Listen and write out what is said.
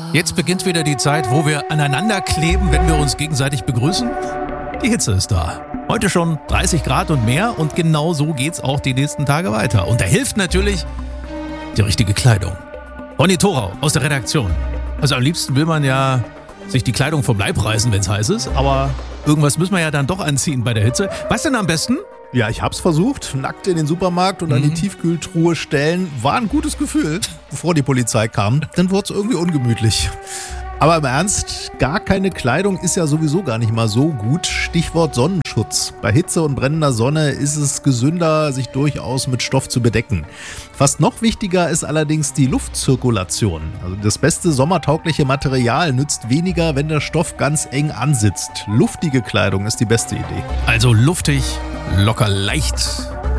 Jetzt beginnt wieder die Zeit, wo wir aneinander kleben, wenn wir uns gegenseitig begrüßen. Die Hitze ist da. Heute schon 30 Grad und mehr und genau so geht's auch die nächsten Tage weiter. Und da hilft natürlich die richtige Kleidung. Ronny Thorau aus der Redaktion. Also am liebsten will man ja sich die Kleidung vom Leib reißen, wenn es heiß ist, aber irgendwas müssen wir ja dann doch anziehen bei der Hitze. Was denn am besten? Ja, ich hab's versucht. Nackt in den Supermarkt und an die Tiefkühltruhe stellen. War ein gutes Gefühl, bevor die Polizei kam. Dann wurde es irgendwie ungemütlich. Aber im Ernst, gar keine Kleidung ist ja sowieso gar nicht mal so gut. Stichwort Sonnenschutz. Bei Hitze und brennender Sonne ist es gesünder, sich durchaus mit Stoff zu bedecken. Fast noch wichtiger ist allerdings die Luftzirkulation. Also das beste sommertaugliche Material nützt weniger, wenn der Stoff ganz eng ansitzt. Luftige Kleidung ist die beste Idee. Also luftig, locker leicht